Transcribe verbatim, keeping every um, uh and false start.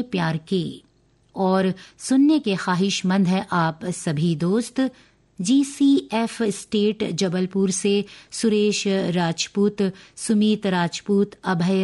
प्यार के और सुनने के ख्वाहिशमंद है आप सभी दोस्त। जी सी एफ स्टेट जबलपुर से सुरेश राजपूत, सुमीत राजपूत, अभय